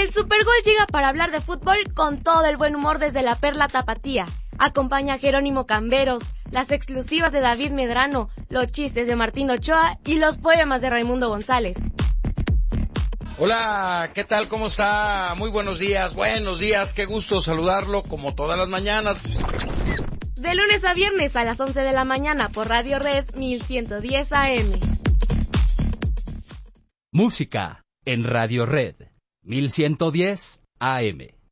El Supergol llega para hablar de fútbol con todo el buen humor desde la Perla Tapatía. Acompaña a Jerónimo Camberos, las exclusivas de David Medrano, los chistes de Martín Ochoa y los poemas de Raimundo González. Hola, ¿qué tal? ¿Cómo está? Muy buenos días, qué gusto saludarlo como todas las mañanas. De lunes a viernes a las 11 de la mañana por Radio Red 1110 AM. Música en Radio Red 1110 AM.